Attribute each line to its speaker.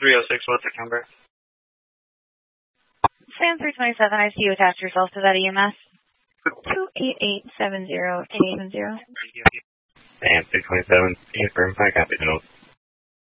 Speaker 1: 306, what's the number?
Speaker 2: Sam 327, I see you attach yourself to that EMS. 28870 to 80.
Speaker 1: Sam 327, confirm, I copy the note.